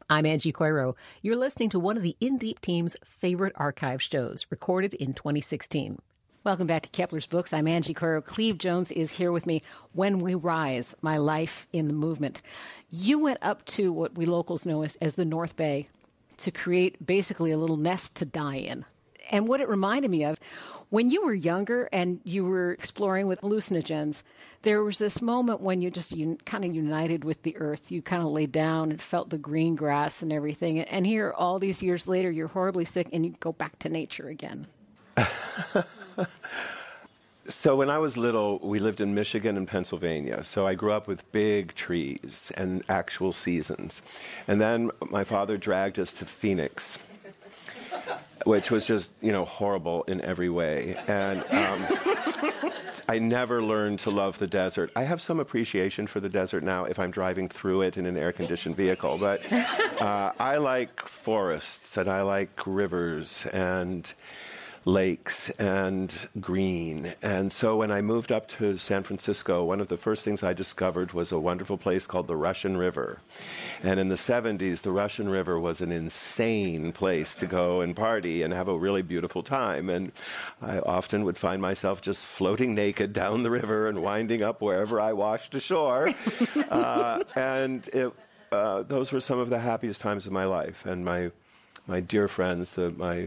I'm Angie Coiro. You're listening to one of the In Deep team's favorite archive shows, recorded in 2016. Welcome back to Kepler's Books. I'm Angie Coiro. Cleve Jones is here with me. When We Rise, My Life in the Movement. You went up to what we locals know as the North Bay to create basically a little nest to die in. And what it reminded me of, when you were younger and you were exploring with hallucinogens, there was this moment when you kind of united with the earth. You kind of laid down and felt the green grass and everything. And here, all these years later, you're horribly sick and you go back to nature again. So when I was little, we lived in Michigan and Pennsylvania. So I grew up with big trees and actual seasons. And then my father dragged us to Phoenix, which was just, horrible in every way. And I never learned to love the desert. I have some appreciation for the desert now if I'm driving through it in an air-conditioned vehicle. But I like forests, and I like rivers, and lakes and green. And so when I moved up to San Francisco, one of the first things I discovered was a wonderful place called the Russian River. And in the 70s, the Russian River was an insane place to go and party and have a really beautiful time. And I often would find myself just floating naked down the river and winding up wherever I washed ashore. Those were some of the happiest times of my life. And my dear friends,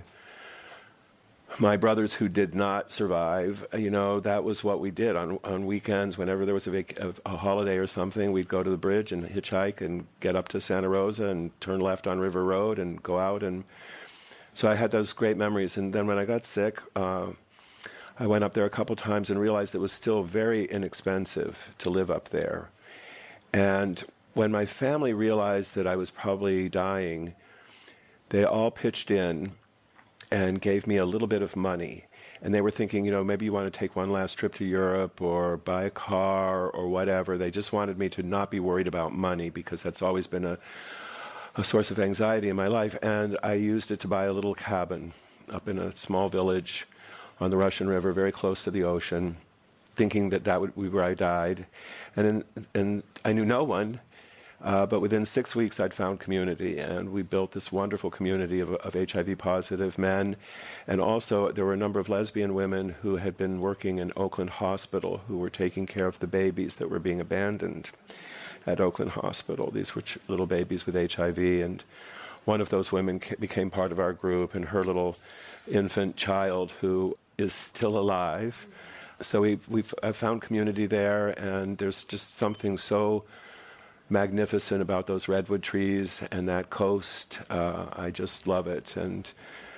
my brothers who did not survive, that was what we did on weekends. Whenever there was a holiday or something, we'd go to the bridge and hitchhike and get up to Santa Rosa and turn left on River Road and go out. And so I had those great memories. And then when I got sick, I went up there a couple times and realized it was still very inexpensive to live up there. And when my family realized that I was probably dying, they all pitched in and gave me a little bit of money. And they were thinking, maybe you want to take one last trip to Europe or buy a car or whatever. They just wanted me to not be worried about money because that's always been a source of anxiety in my life. And I used it to buy a little cabin up in a small village on the Russian River, very close to the ocean, thinking that would be where I died. And I knew no one. But within 6 weeks, I'd found community, and we built this wonderful community of HIV-positive men. And also, there were a number of lesbian women who had been working in Oakland Hospital who were taking care of the babies that were being abandoned at Oakland Hospital. These were little babies with HIV, and one of those women became part of our group, and her little infant child, who is still alive. So I've found community there, and there's just something so magnificent about those redwood trees and that coast. I just love it. And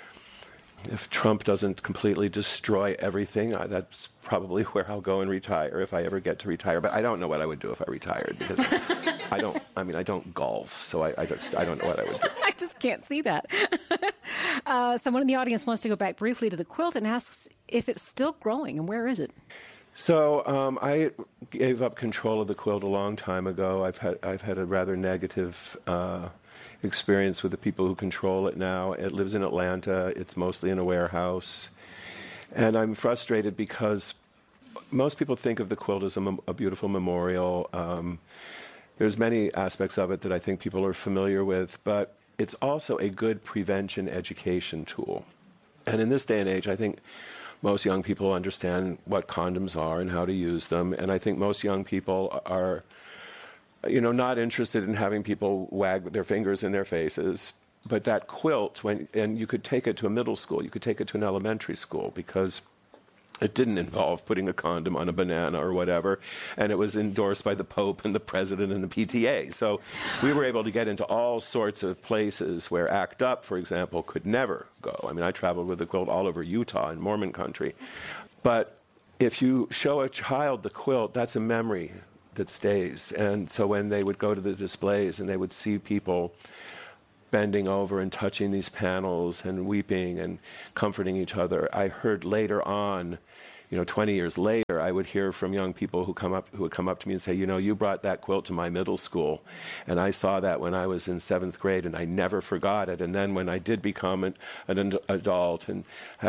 if Trump doesn't completely destroy everything, that's probably where I'll go and retire if I ever get to retire. But I don't know what I would do if I retired because I don't golf, so I don't know what I would do. I just can't see that. Someone in the audience wants to go back briefly to the quilt and asks if it's still growing and where is it? So I gave up control of the quilt a long time ago. I've had a rather negative experience with the people who control it now. It lives in Atlanta. It's mostly in a warehouse. And I'm frustrated because most people think of the quilt as a beautiful memorial. There's many aspects of it that I think people are familiar with, but it's also a good prevention education tool. And in this day and age, I think most young people understand what condoms are and how to use them. And I think most young people are, not interested in having people wag their fingers in their faces. But that quilt, and you could take it to a middle school, you could take it to an elementary school, because it didn't involve putting a condom on a banana or whatever, and it was endorsed by the Pope and the President and the PTA. So we were able to get into all sorts of places where ACT UP, for example, could never go. I mean, I traveled with the quilt all over Utah and Mormon country. But if you show a child the quilt, that's a memory that stays. And so when they would go to the displays and they would see people bending over and touching these panels and weeping and comforting each other, I heard later on, 20 years later, I would hear from young people who would come up to me and say, you brought that quilt to my middle school, and I saw that when I was in 7th grade, and I never forgot it. And then when I did become an adult and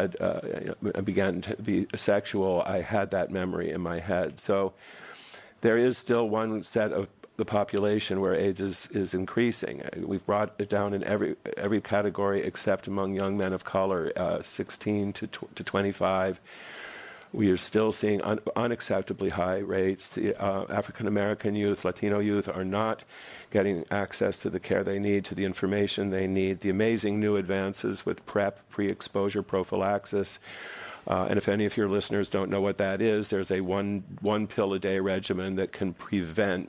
began to be sexual, I had that memory in my head. So there is still one set of the population where AIDS is increasing. We've brought it down in every category except among young men of color, 16 to 25. We are still seeing unacceptably high rates. The African American youth, Latino youth are not getting access to the care they need, to the information they need. The amazing new advances with PrEP, pre-exposure prophylaxis. And if any of your listeners don't know what that is, there's a one pill a day regimen that can prevent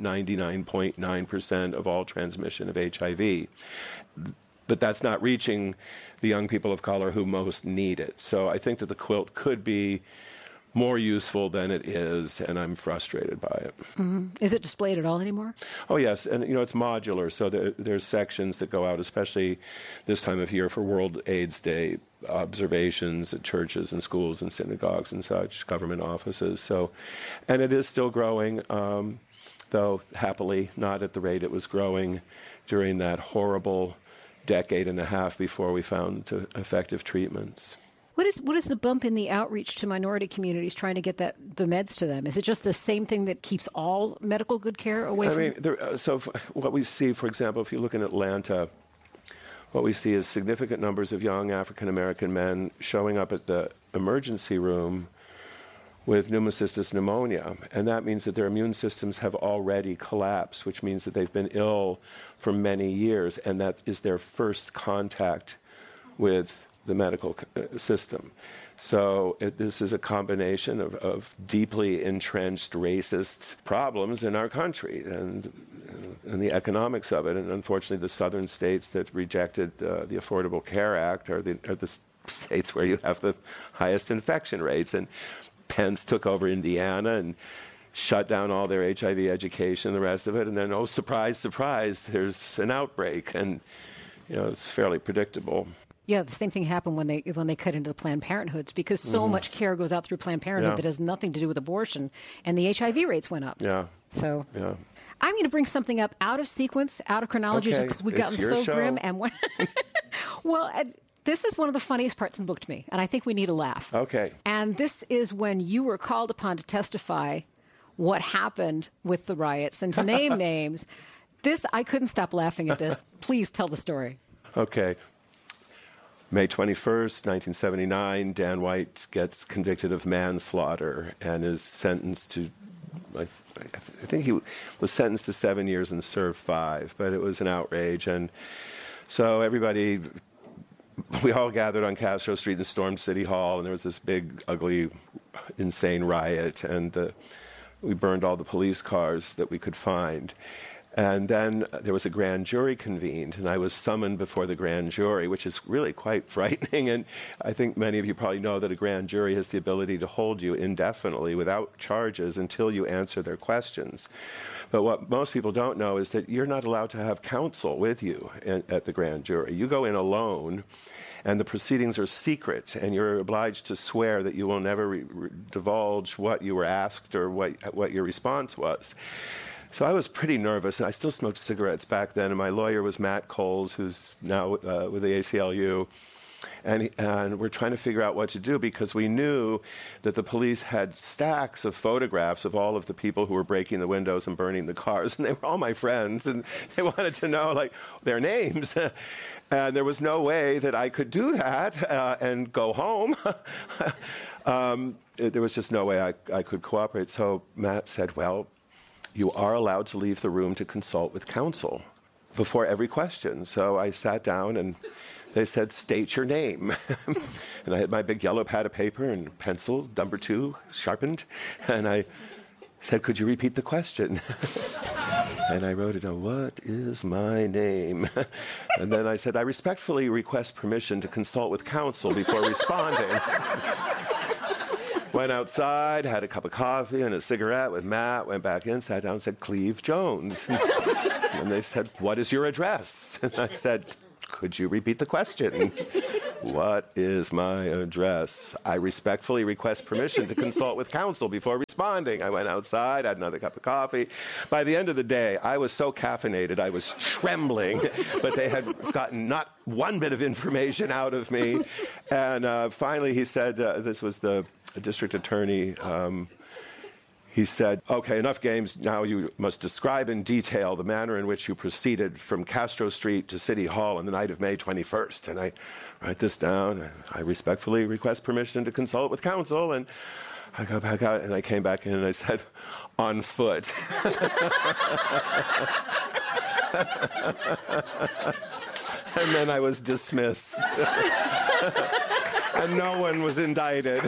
99.9% of all transmission of HIV. But that's not reaching the young people of color who most need it. So I think that the quilt could be more useful than it is, and I'm frustrated by it. Mm-hmm. Is it displayed at all anymore? Oh, yes, and it's modular, so there's sections that go out, especially this time of year for World AIDS Day observations at churches and schools and synagogues and such, government offices. So, and it is still growing, though happily not at the rate it was growing during that horrible decade and a half before we found effective treatments. What is the bump in the outreach to minority communities trying to get the meds to them? Is it just the same thing that keeps all medical good care away from what we see, for example, if you look in Atlanta, what we see is significant numbers of young African-American men showing up at the emergency room with pneumocystis pneumonia. And that means that their immune systems have already collapsed, which means that they've been ill for many years, and that is their first contact with the medical system. So this is a combination of deeply entrenched racist problems in our country and the economics of it. And unfortunately, the southern states that rejected the Affordable Care Act are the states where you have the highest infection rates. And Pence took over Indiana and shut down all their HIV education, the rest of it. And then, oh, surprise, surprise, there's an outbreak. And, it's fairly predictable. Yeah, the same thing happened when they cut into the Planned Parenthoods, because so much care goes out through Planned Parenthood that has nothing to do with abortion, and the HIV rates went up. Yeah. So I'm going to bring something up out of sequence, out of chronology, because we've gotten so show. grim. And this is one of the funniest parts in the book to me, and I think we need a laugh. Okay. And this is when you were called upon to testify what happened with the riots and to name names. I couldn't stop laughing at this. Please tell the story. Okay. May 21st, 1979, Dan White gets convicted of manslaughter and is sentenced to, I think he was sentenced to 7 years and served 5, but it was an outrage. And so we all gathered on Castro Street and stormed City Hall, and there was this big, ugly, insane riot, and we burned all the police cars that we could find. And then there was a grand jury convened, and I was summoned before the grand jury, which is really quite frightening. And I think many of you probably know that a grand jury has the ability to hold you indefinitely without charges until you answer their questions. But what most people don't know is that you're not allowed to have counsel with you at the grand jury. You go in alone, and the proceedings are secret, and you're obliged to swear that you will never divulge what you were asked or what your response was. So I was pretty nervous, and I still smoked cigarettes back then, and my lawyer was Matt Coles, who's now with the ACLU, and we're trying to figure out what to do because we knew that the police had stacks of photographs of all of the people who were breaking the windows and burning the cars, and they were all my friends, and they wanted to know, their names. And there was no way that I could do that and go home. There was just no way I could cooperate. So Matt said, well, you are allowed to leave the room to consult with counsel before every question. So I sat down, and they said, state your name. And I had my big yellow pad of paper and pencil, number 2, sharpened. And I said, could you repeat the question? And I wrote it down, what is my name? And then I said, I respectfully request permission to consult with counsel before responding. Went outside, had a cup of coffee and a cigarette with Matt, went back in, sat down and said, Cleve Jones. And they said, what is your address? And I said, could you repeat the question? What is my address? I respectfully request permission to consult with counsel before responding. I went outside, had another cup of coffee. By the end of the day, I was so caffeinated, I was trembling, but they had gotten not one bit of information out of me. And finally he said, this was the district attorney, he said, "Okay, enough games. Now you must describe in detail the manner in which you proceeded from Castro Street to City Hall on the night of May 21st. And I write this down. And I respectfully request permission to consult with counsel. And I go back out, and I came back in, and I said, on foot. And then I was dismissed. And no one was indicted.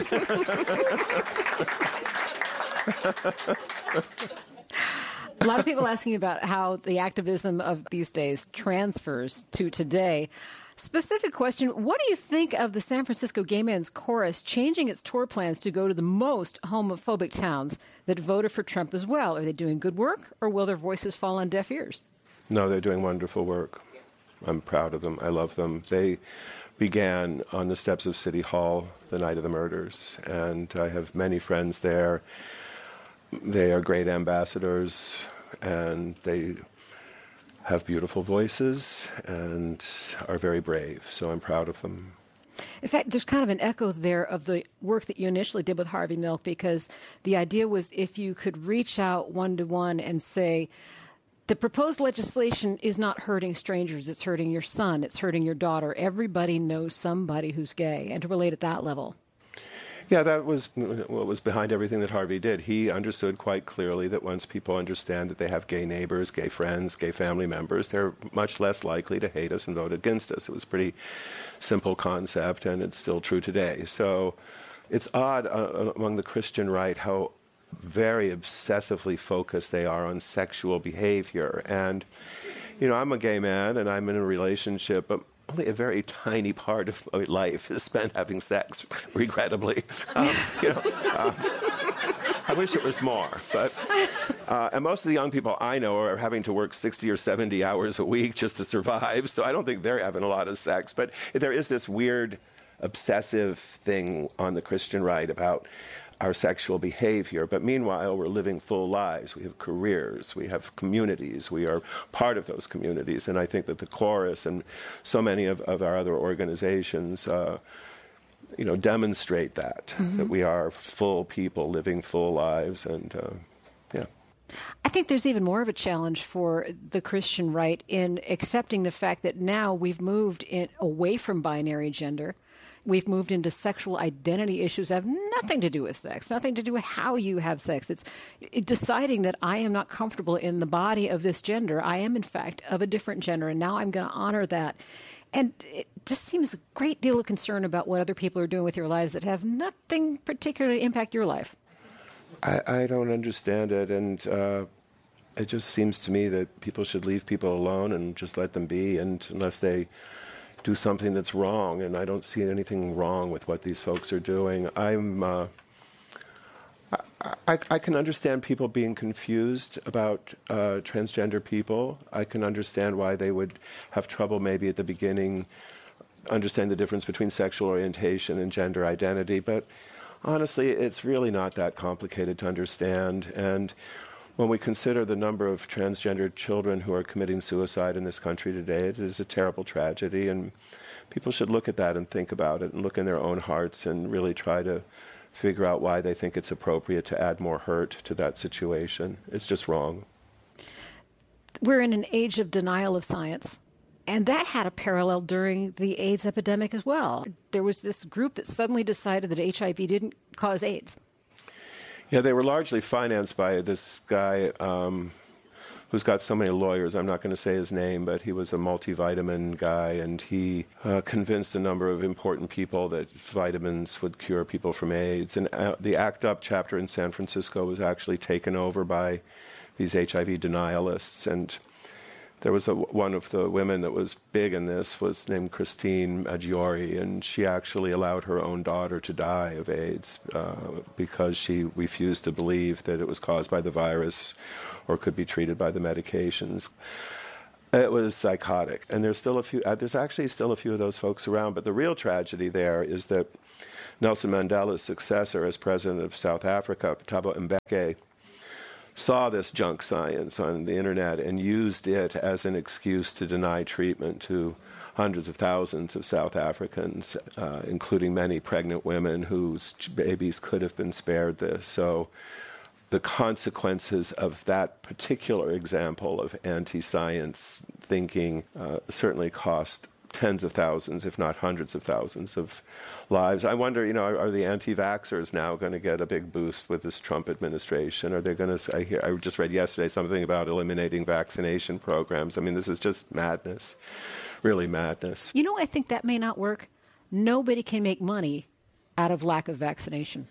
A lot of people asking about how the activism of these days transfers to today. Specific question, what do you think of the San Francisco Gay Men's Chorus changing its tour plans to go to the most homophobic towns that voted for Trump as well? Are they doing good work, or will their voices fall on deaf ears? No, they're doing wonderful work. I'm proud of them. I love them. They began on the steps of City Hall the night of the murders, and I have many friends there. They are great ambassadors, and they have beautiful voices and are very brave, so I'm proud of them. In fact, there's kind of an echo there of the work that you initially did with Harvey Milk, because the idea was if you could reach out one-to-one and say, the proposed legislation is not hurting strangers, it's hurting your son, it's hurting your daughter. Everybody knows somebody who's gay, and to relate at that level. Yeah, that was what was behind everything that Harvey did. He understood quite clearly that once people understand that they have gay neighbors, gay friends, gay family members, they're much less likely to hate us and vote against us. It was a pretty simple concept, and it's still true today. So it's odd among the Christian right how very obsessively focused they are on sexual behavior. And, you know, I'm a gay man, and I'm in a relationship, but only a very tiny part of my life is spent having sex, regrettably. I wish it was more. But, and most of the young people I know are having to work 60 or 70 hours a week just to survive, so I don't think they're having a lot of sex. But there is this weird, obsessive thing on the Christian right about our sexual behavior, but meanwhile we're living full lives. We have careers, we have communities, we are part of those communities, and I think that the Chorus and so many of our other organizations demonstrate that, that we are full people living full lives, and yeah. I think there's even more of a challenge for the Christian right in accepting the fact that now we've moved away from binary gender. We've moved into sexual identity issues that have nothing to do with sex, nothing to do with how you have sex. It's deciding that I am not comfortable in the body of this gender. I am, in fact, of a different gender, and now I'm going to honor that. And it just seems a great deal of concern about what other people are doing with your lives that have nothing particularly impact your life. I don't understand it, and it just seems to me that people should leave people alone and just let them be, and unless they do something that's wrong, and I don't see anything wrong with what these folks are doing. I can understand people being confused about transgender people. I can understand why they would have trouble maybe at the beginning understand the difference between sexual orientation and gender identity, but honestly, it's really not that complicated to understand. And when we consider the number of transgender children who are committing suicide in this country today, it is a terrible tragedy, and people should look at that and think about it and look in their own hearts and really try to figure out why they think it's appropriate to add more hurt to that situation. It's just wrong. We're in an age of denial of science, and that had a parallel during the AIDS epidemic as well. There was this group that suddenly decided that HIV didn't cause AIDS. Yeah, they were largely financed by this guy who's got so many lawyers. I'm not going to say his name, but he was a multivitamin guy, and he convinced a number of important people that vitamins would cure people from AIDS. And the ACT UP chapter in San Francisco was actually taken over by these HIV denialists, and there was one of the women that was big in this was named Christine Maggiore, and she actually allowed her own daughter to die of AIDS because she refused to believe that it was caused by the virus or could be treated by the medications. It was psychotic, and there's actually still a few of those folks around, but the real tragedy there is that Nelson Mandela's successor as president of South Africa, Thabo Mbeki, saw this junk science on the internet and used it as an excuse to deny treatment to hundreds of thousands of South Africans, including many pregnant women whose babies could have been spared this. So the consequences of that particular example of anti-science thinking certainly cost tens of thousands, if not hundreds of thousands of lives. I wonder, are the anti-vaxxers now going to get a big boost with this Trump administration? Are they going to, I just read yesterday something about eliminating vaccination programs. I mean, this is just madness, really madness. I think that may not work. Nobody can make money out of lack of vaccination.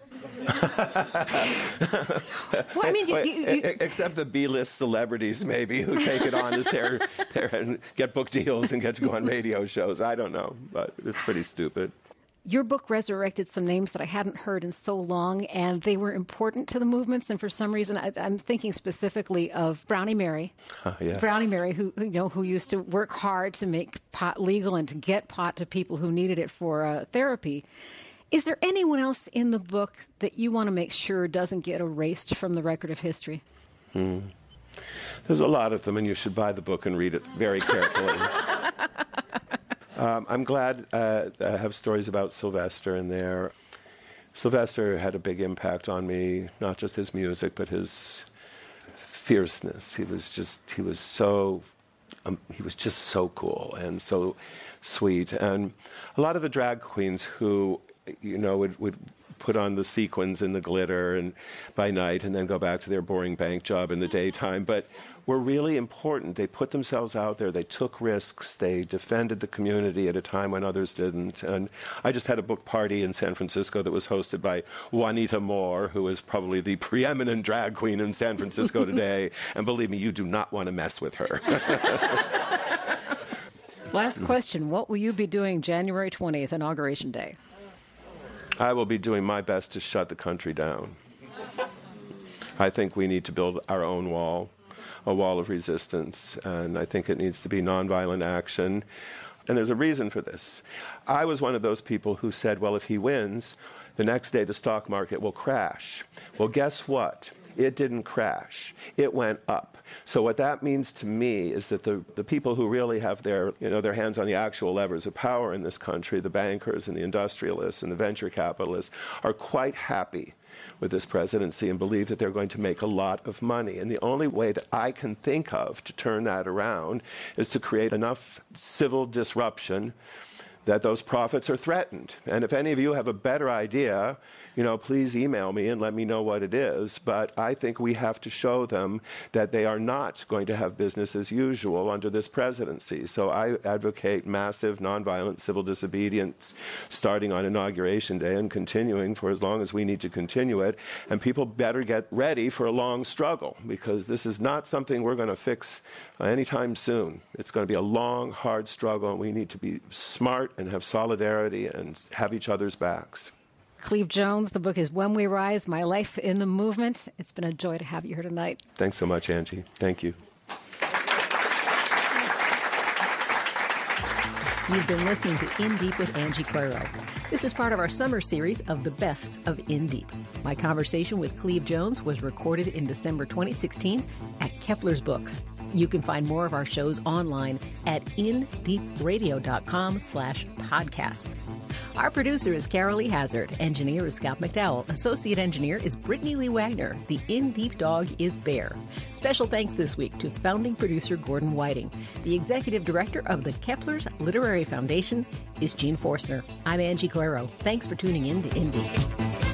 Well, I mean, except the B-list celebrities, maybe, who take it on as their and get book deals and get to go on radio shows. I don't know, but it's pretty stupid. Your book resurrected some names that I hadn't heard in so long, and they were important to the movements. And for some reason, I'm thinking specifically of Brownie Mary. Yeah. Brownie Mary, who used to work hard to make pot legal and to get pot to people who needed it for therapy. Is there anyone else in the book that you want to make sure doesn't get erased from the record of history? There's a lot of them, and you should buy the book and read it very carefully. I'm glad I have stories about Sylvester in there. Sylvester had a big impact on me, not just his music, but his fierceness. He was just so cool and so sweet. And a lot of the drag queens who would put on the sequins and the glitter and by night and then go back to their boring bank job in the daytime, but were really important. They put themselves out there. They took risks. They defended the community at a time when others didn't. And I just had a book party in San Francisco that was hosted by Juanita Moore, who is probably the preeminent drag queen in San Francisco today. And believe me, you do not want to mess with her. Last question. What will you be doing January 20th, Inauguration Day? I will be doing my best to shut the country down. I think we need to build our own wall, a wall of resistance, and I think it needs to be nonviolent action. And there's a reason for this. I was one of those people who said, well, if he wins, the next day the stock market will crash. Well, guess what? It didn't crash. It went up. So what that means to me is that the people who really have their hands on the actual levers of power in this country, the bankers and the industrialists and the venture capitalists, are quite happy with this presidency and believe that they're going to make a lot of money. And the only way that I can think of to turn that around is to create enough civil disruption that those profits are threatened. And if any of you have a better idea, please email me and let me know what it is. But I think we have to show them that they are not going to have business as usual under this presidency. So I advocate massive nonviolent civil disobedience starting on Inauguration Day and continuing for as long as we need to continue it. And people better get ready for a long struggle, because this is not something we're going to fix anytime soon. It's going to be a long, hard struggle, and we need to be smart and have solidarity and have each other's backs. Cleve Jones, the book is When We Rise, My Life in the Movement. It's been a joy to have you here tonight. Thanks so much, Angie. Thank you. You've been listening to In Deep with Angie Coiro. This is part of our summer series of the best of In Deep. My conversation with Cleve Jones was recorded in December 2016 at Kepler's Books. You can find more of our shows online at indeepradio.com/podcasts. Our producer is Carol Lee Hazard. Engineer is Scott McDowell. Associate engineer is Brittany Lee Wagner. The In Deep dog is Bear. Special thanks this week to founding producer Gordon Whiting. The executive director of the Kepler's Literary Foundation is Jean Forstner. I'm Angie Coiro. Thanks for tuning in to In Deep.